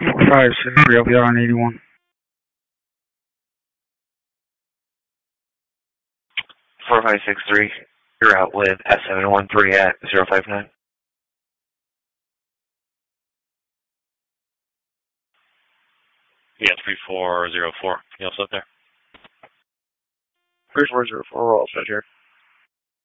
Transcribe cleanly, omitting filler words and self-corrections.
563 LPR on 81. 4563, you're out with S713 at 059. Yeah, 3404. You all set there? 3404, we're all set here.